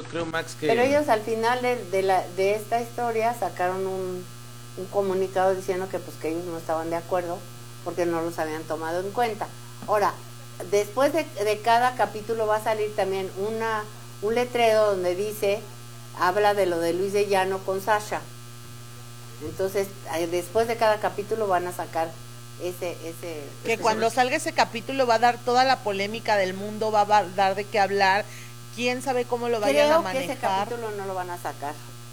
creo, Max, que... Pero ellos al final de esta historia sacaron un comunicado diciendo que pues que ellos no estaban de acuerdo porque no los habían tomado en cuenta. Ahora, después de cada capítulo va a salir también un letrero donde dice, habla de lo de Luis de Llano con Sasha. Entonces, después de cada capítulo van a sacar que cuando salga ese capítulo va a dar toda la polémica del mundo, va a dar de qué hablar, quién sabe cómo lo vayan a manejar. Creo que ese capítulo no lo van a sacar,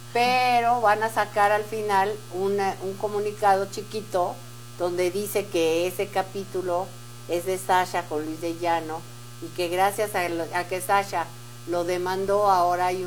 pero van a sacar al final un comunicado chiquito donde dice que ese capítulo es de Sasha con Luis de Llano y que gracias a que Sasha lo demandó, ahora hay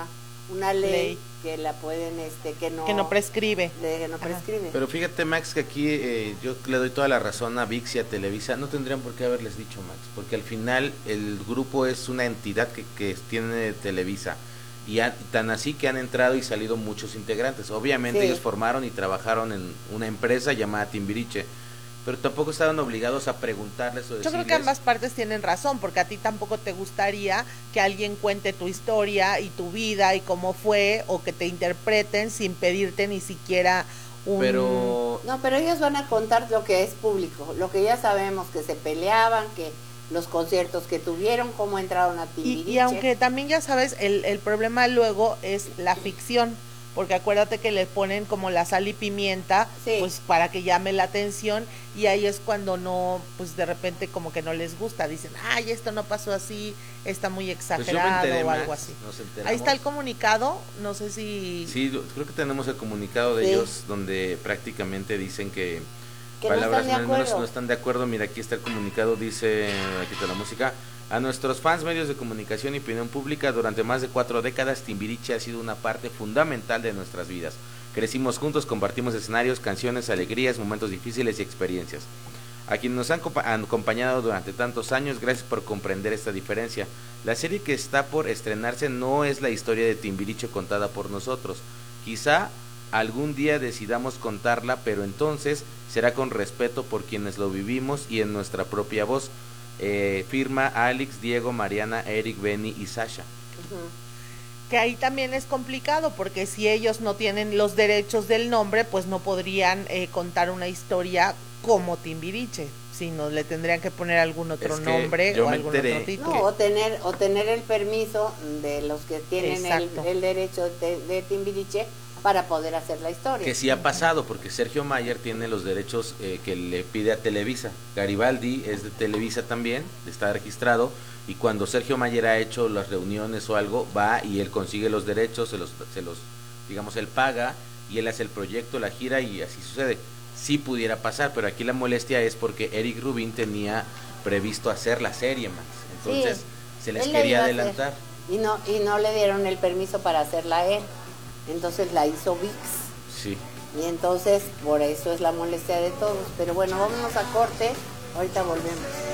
una ley que la pueden que no prescribe. Pero fíjate, Max, que aquí yo le doy toda la razón a ViX y a Televisa. No tendrían por qué haberles dicho, Max, porque al final el grupo es una entidad que tiene Televisa y tan así que han entrado y salido muchos integrantes. Obviamente ellos formaron y trabajaron en una empresa llamada Timbiriche, pero tampoco estaban obligados a preguntarles o decirles. Yo creo que ambas partes tienen razón, porque a ti tampoco te gustaría que alguien cuente tu historia y tu vida y cómo fue, o que te interpreten sin pedirte ni siquiera Pero... No, pero ellos van a contar lo que es público, lo que ya sabemos, que se peleaban, que los conciertos que tuvieron, cómo entraron a Timbiriche. Y aunque también ya sabes, el problema luego es la ficción, porque acuérdate que le ponen como la sal y pimienta, pues para que llame la atención, y ahí es cuando no, pues de repente como que no les gusta, dicen, ay, esto no pasó así, está muy exagerado, pues o algo así. Ahí está el comunicado, no sé si... Sí, creo que tenemos el comunicado de ellos, donde prácticamente dicen que palabras no están de acuerdo. Mira, aquí está el comunicado, dice, aquí está la música. A nuestros fans, medios de comunicación y opinión pública, durante más de 4 décadas, Timbiriche ha sido una parte fundamental de nuestras vidas. Crecimos juntos, compartimos escenarios, canciones, alegrías, momentos difíciles y experiencias. A quienes nos han acompañado durante tantos años, gracias por comprender esta diferencia. La serie que está por estrenarse no es la historia de Timbiriche contada por nosotros. Quizá algún día decidamos contarla, pero entonces será con respeto por quienes lo vivimos y en nuestra propia voz. Firma Alex, Diego, Mariana, Eric, Benny y Sasha. Que ahí también es complicado, porque si ellos no tienen los derechos del nombre, pues no podrían contar una historia como Timbiriche, sino le tendrían que poner algún otro nombre o algún otro título. No, o tener el permiso de los que tienen el derecho de Timbiriche para poder hacer la historia. Que sí ha pasado, porque Sergio Mayer tiene los derechos que le pide a Televisa. Garibaldi es de Televisa también, está registrado, y cuando Sergio Mayer ha hecho las reuniones o algo, va y él consigue los derechos, se los digamos, él paga, y él hace el proyecto, la gira, y así sucede. Sí pudiera pasar, pero aquí la molestia es porque Eric Rubin tenía previsto hacer la serie más, entonces se les quería adelantar. Y no le dieron el permiso para hacerla él. Entonces la hizo ViX. Sí. Y entonces por eso es la molestia de todos. Pero bueno, vámonos a corte. Ahorita volvemos.